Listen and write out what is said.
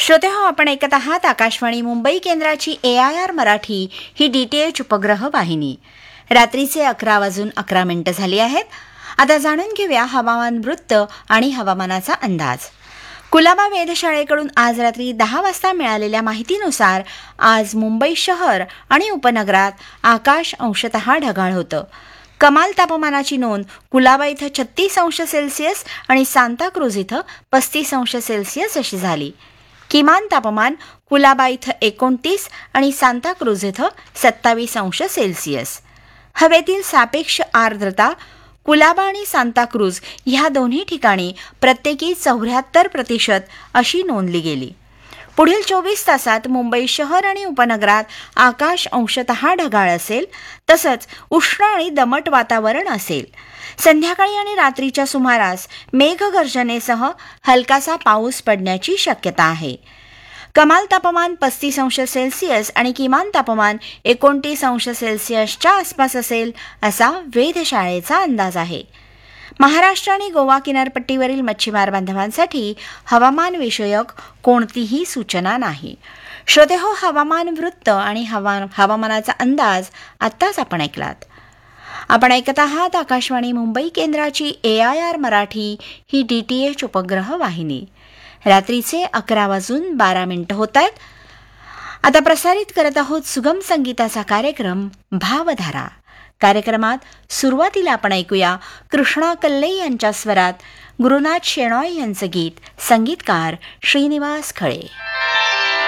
श्रोते हो, आपण ऐकत आहात आकाशवाणी मुंबई केंद्राची AIR मराठी ही DTH उपग्रह वाहिनी. रात्रीचे 11:11 झाली आहेत. आता जाणून घेऊया हवामान वृत्त आणि हवामानाचा अंदाज. कुलाबा वेधशाळेकडून आज रात्री 10 वाजता मिळालेल्या माहितीनुसार आज मुंबई शहर आणि उपनगरात आकाश अंशतः ढगाळ होतं. कमाल तापमानाची नोंद कुलाबा इथं 36°C आणि सांताक्रूझ इथं 35°C अशी झाली. किमान तापमान कुलाबा इथं 29 आणि सांताक्रूझ इथं 27°C. हवेतील सापेक्ष आर्द्रता कुलाबा आणि सांताक्रूझ ह्या दोन्ही ठिकाणी प्रत्येकी 74% अशी नोंदली गेली. पुढील 24 तासात मुंबई शहर आणि उपनगरात आकाश अंशतः ढगाळ असेल, तसंच उष्ण आणि दमट वातावरण असेल. संध्याकाळी आणि रात्रीच्या सुमारास मेघगर्जनेसह हलकासा पाऊस पडण्याची शक्यता आहे. कमाल तापमान 35°C आणि किमान तापमान 29°C आसपास असेल असा वेधशाळेचा अंदाज आहे. महाराष्ट्र आणि गोवा किनारपट्टीवरील मच्छीमार बांधवांसाठी हवामान विषयक कोणतीही सूचना नाही. श्रोते हो, हवामान वृत्त आणि हवामानाचा अंदाज आत्ताच आपण ऐकलात. आपण ऐकत आहात आकाशवाणी मुंबई केंद्राची AIR मराठी ही DTH उपग्रह वाहिनी. रात्रीचे 11:12 होत आहेत. आता प्रसारित करत आहोत सुगम संगीताचा कार्यक्रम भावधारा. कार्यक्रमात सुरुवातीला आपण ऐकूया कृष्णा कल्ले यांच्या स्वरात गुरुनाथ शेणॉय यांचं गीत, संगीतकार श्रीनिवास खळे.